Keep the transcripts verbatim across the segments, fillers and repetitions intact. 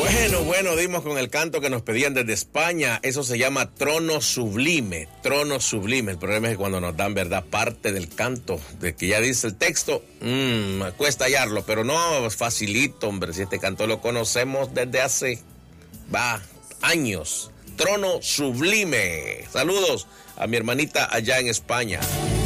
Bueno, bueno, dimos con el canto que nos pedían desde España. Eso se llama Trono Sublime, Trono Sublime. El problema es que cuando nos dan, ¿verdad?, parte del canto, de que ya dice el texto, mmm, cuesta hallarlo, pero no, es facilito, hombre. Si este canto lo conocemos desde hace, va, años. Trono Sublime. Saludos a mi hermanita allá en España.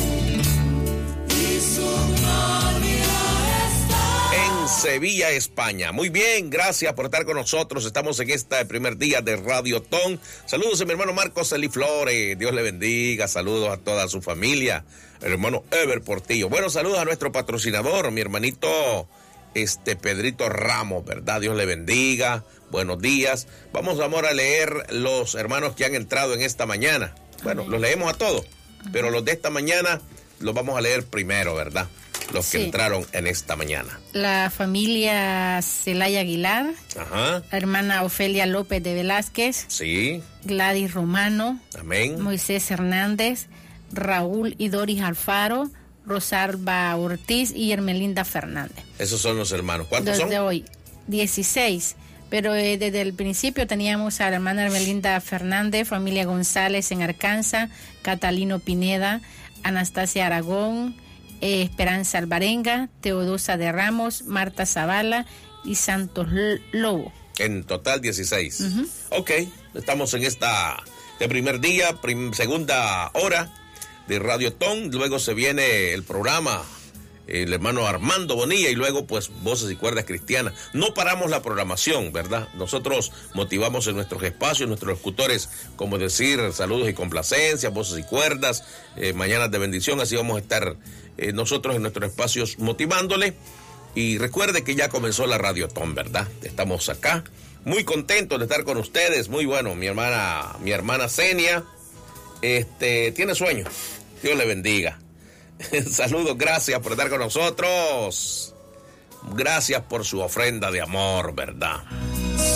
Sevilla, España. Muy bien, gracias por estar con nosotros. Estamos en este primer día de Radio Ton. Saludos a mi hermano Marcos Eliflores. Dios le bendiga. Saludos a toda su familia. El hermano Ever Portillo. Bueno, saludos a nuestro patrocinador, mi hermanito este Pedrito Ramos, ¿verdad? Dios le bendiga. Buenos días. Vamos, amor, a leer los hermanos que han entrado en esta mañana. Bueno, los leemos a todos, pero los de esta mañana los vamos a leer primero, ¿verdad? Los que sí entraron en esta mañana. La familia Celaya Aguilar. Ajá. La hermana Ofelia López de Velázquez. Sí. Gladys Romano. Amén. Moisés Hernández. Raúl y Doris Alfaro. Rosalba Ortiz y Hermelinda Fernández. Esos son los hermanos. ¿Cuántos desde son? Desde hoy, dieciséis. Pero eh, desde el principio teníamos a la hermana Hermelinda Fernández, familia González en Arkansas, Catalino Pineda, Anastasia Aragón, Eh, Esperanza Alvarenga, Teodosa de Ramos, Marta Zavala y Santos Lobo. En total dieciséis. Uh-huh. Ok, estamos en esta de primer día, prim, segunda hora de Radio Ton. Luego se viene el programa, el hermano Armando Bonilla, y luego pues Voces y Cuerdas Cristianas. No paramos la programación, ¿verdad? Nosotros motivamos en nuestros espacios, nuestros locutores, como decir, saludos y complacencias, Voces y Cuerdas, eh, mañanas de bendición. Así vamos a estar eh, nosotros en nuestros espacios motivándole. Y recuerde que ya comenzó la Radio Ton, ¿verdad? Estamos acá muy contentos de estar con ustedes. Muy bueno, mi hermana, mi hermana Zenia, este, tiene sueño. Dios le bendiga. Saludos, gracias por estar con nosotros. Gracias por su ofrenda de amor, ¿verdad?